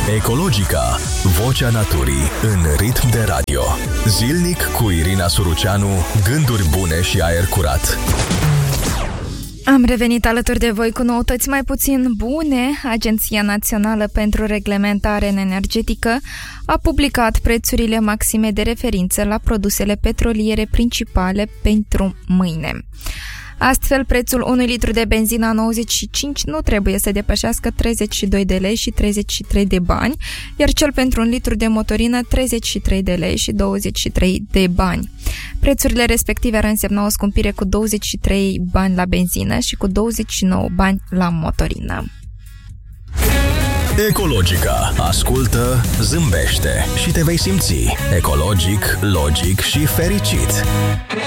Ecologica, vocea naturii în ritm de radio. Zilnic cu Irina Suruceanu, gânduri bune și aer curat. Am revenit alături de voi cu noutăți mai puțin bune. Agenția Națională pentru Reglementare Energetică a publicat prețurile maxime de referință la produsele petroliere principale pentru mâine. Astfel, prețul unui litru de benzină 95 nu trebuie să depășească 32 de lei și 33 de bani, iar cel pentru un litru de motorină 33 de lei și 23 de bani. Prețurile respective ar însemna o scumpire cu 23 bani la benzină și cu 29 bani la motorină. Ecologica. Ascultă, zâmbește și te vei simți ecologic, logic și fericit.